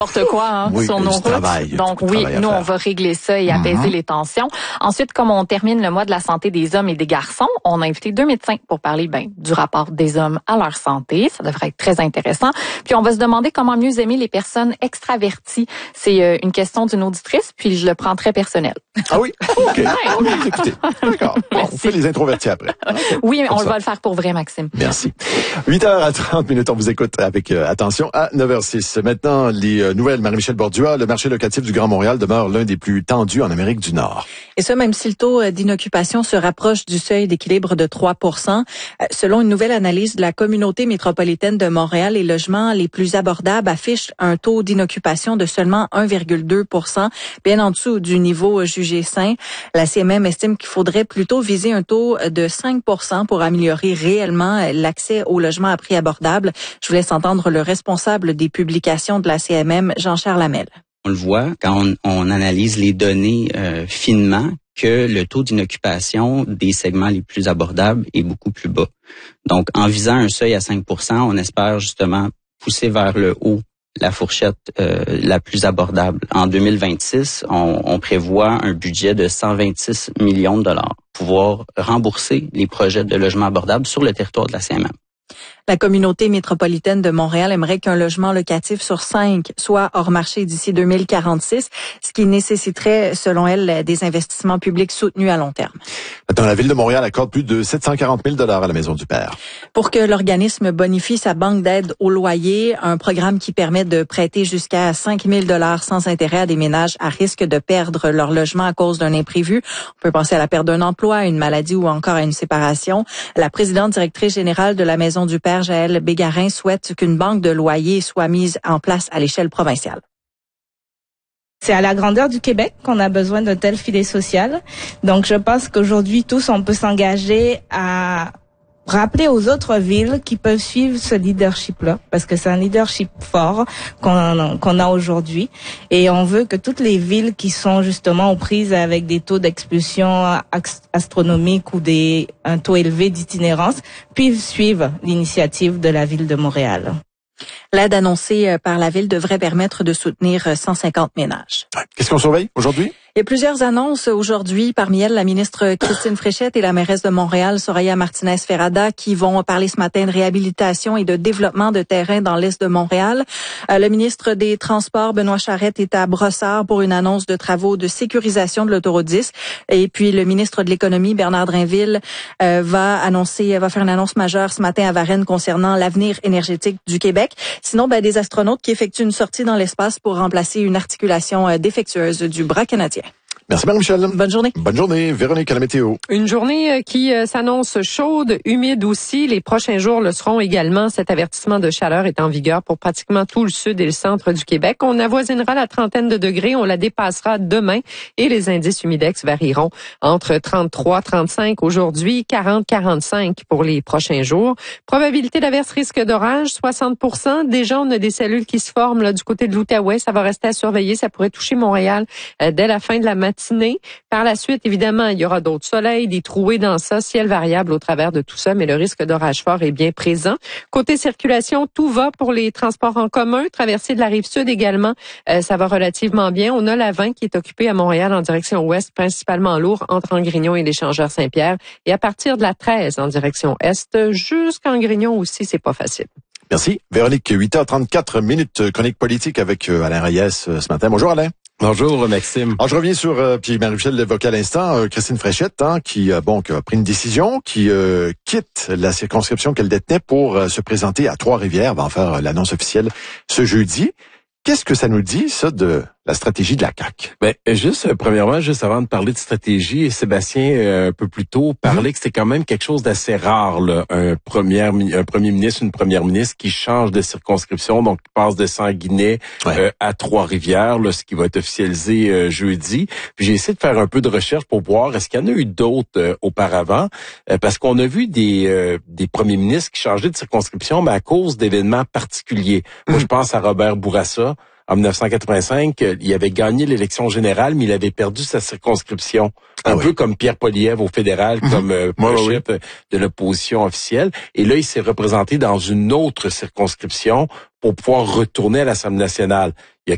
n'importe quoi sur nos routes. Donc oui, nous, on va régler ça et apaiser les tensions. Ensuite, comme on termine le mois de la santé des hommes et des garçons, on a invité 2 médecins pour parler du rapport des hommes à leur santé. Ça devrait être très intéressant. Puis on va se demander comment mieux aimer les personnes extraverties. C'est une question d'une auditrice, puis je le prends très personnel. Ah oui? OK. Écoutez, d'accord. Bon, on fait les introvertis après. Oui, on va le faire pour vrai, Maxime. Merci. 8h30, on vous écoute avec attention à 9h06. Maintenant, les nouvelles. Marie-Michel Bordua, le marché locatif du Grand Montréal demeure l'un des plus tendus en Amérique du Nord. Et ça, même si le taux d'inoccupation se rapproche du seuil d'équilibre de 3%. Selon une nouvelle analyse de la communauté métropolitaine de Montréal, les logements les plus abordables affichent un taux d'inoccupation de seulement 1,2%, bien en dessous du niveau jugé sain. La CMM estime qu'il faudrait plutôt viser un taux de 5% pour améliorer réellement l'accès aux logements à prix abordable. Je vous laisse entendre le responsable des publications de la CMM, Jean-Charles Hamel. On le voit quand on analyse les données finement que le taux d'inoccupation des segments les plus abordables est beaucoup plus bas. Donc, en visant un seuil à 5%, on espère justement pousser vers le haut la fourchette la plus abordable. En 2026, on prévoit un budget de 126 millions de dollars pour pouvoir rembourser les projets de logements abordables sur le territoire de la CMM. La communauté métropolitaine de Montréal aimerait qu'un logement locatif sur 5 soit hors marché d'ici 2046, ce qui nécessiterait, selon elle, des investissements publics soutenus à long terme. Maintenant, la Ville de Montréal accorde plus de 740 000 $ à la Maison du Père. Pour que l'organisme bonifie sa banque d'aide au loyer, un programme qui permet de prêter jusqu'à 5 000 $ sans intérêt à des ménages à risque de perdre leur logement à cause d'un imprévu. On peut penser à la perte d'un emploi, à une maladie ou encore à une séparation. La présidente directrice générale de la Maison du Père, Jaël Bégarin, souhaite qu'une banque de loyer soit mise en place à l'échelle provinciale. C'est à la grandeur du Québec qu'on a besoin d'un tel filet social. Donc, je pense qu'aujourd'hui, tous, on peut s'engager à rappeler aux autres villes qui peuvent suivre ce leadership-là, parce que c'est un leadership fort qu'on a aujourd'hui. Et on veut que toutes les villes qui sont justement aux prises avec des taux d'expulsion astronomiques ou un taux élevé d'itinérance puissent suivre l'initiative de la Ville de Montréal. L'aide annoncée par la Ville devrait permettre de soutenir 150 ménages. Qu'est-ce qu'on surveille aujourd'hui? Il y a plusieurs annonces aujourd'hui, parmi elles la ministre Christine Fréchette et la mairesse de Montréal, Soraya Martinez-Ferrada, qui vont parler ce matin de réhabilitation et de développement de terrains dans l'est de Montréal. Le ministre des Transports, Benoît Charette, est à Brossard pour une annonce de travaux de sécurisation de l'autoroute 10. Et puis le ministre de l'Économie, Bernard Drinville, va faire une annonce majeure ce matin à Varennes concernant l'avenir énergétique du Québec. Sinon, des astronautes qui effectuent une sortie dans l'espace pour remplacer une articulation défectueuse du bras canadien. Merci Marie-Michel. Bonne journée. Bonne journée. Véronique, à la météo. Une journée qui s'annonce chaude, humide aussi. Les prochains jours le seront également. Cet avertissement de chaleur est en vigueur pour pratiquement tout le sud et le centre du Québec. On avoisinera la trentaine de degrés. On la dépassera demain et les indices humidex varieront entre 33, 35 aujourd'hui, 40, 45 pour les prochains jours. Probabilité d'averse, risque d'orage, 60%. Déjà, on a des cellules qui se forment là, du côté de l'Outaouais. Ça va rester à surveiller. Ça pourrait toucher Montréal dès la fin de la matinée. Par la suite, évidemment, il y aura d'autres soleils, des trouées dans ça, ciel variable au travers de tout ça, mais le risque d'orage fort est bien présent. Côté circulation, tout va pour les transports en commun. Traversée de la Rive-Sud également, ça va relativement bien. On a la 20 qui est occupée à Montréal en direction ouest, principalement lourd, entre Angrignon et l'Échangeur Saint-Pierre. Et à partir de la 13 en direction est, jusqu'en Grignon aussi, c'est pas facile. Merci. Véronique, 8h34, chronique politique avec Alain Reyes ce matin. Bonjour Alain. Bonjour Maxime. Alors je reviens sur, puis Marie-Michel l'évoquait à l'instant, Christine Fréchette, qui a pris une décision, qui quitte la circonscription qu'elle détenait pour se présenter à Trois-Rivières, va en faire l'annonce officielle ce jeudi. Qu'est-ce que ça nous dit, ça, de la stratégie de la CAQ? Premièrement, avant de parler de stratégie, Sébastien, un peu plus tôt, parlait que c'était quand même quelque chose d'assez rare, là, un premier ministre, une première ministre qui change de circonscription, donc qui passe de Sanguinet à Trois-Rivières, là, ce qui va être officialisé jeudi. Puis j'ai essayé de faire un peu de recherche pour voir est-ce qu'il y en a eu d'autres auparavant, parce qu'on a vu des premiers ministres qui changeaient de circonscription, mais à cause d'événements particuliers. Moi, je pense à Robert Bourassa. En 1985, il avait gagné l'élection générale, mais il avait perdu sa circonscription. Un peu comme Pierre Poilievre au fédéral, comme chef de l'opposition officielle. Et là, il s'est représenté dans une autre circonscription pour pouvoir retourner à l'Assemblée nationale. Il y a